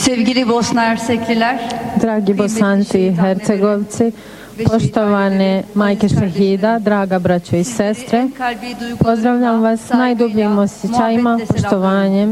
Sevgili Bosna Hersekliler, Dragi Bosanci i Hercegovci, poštovane majke šehida, draga braćo i sestre, pozdravljam vas s najdubljim osjećajima, poštovanjem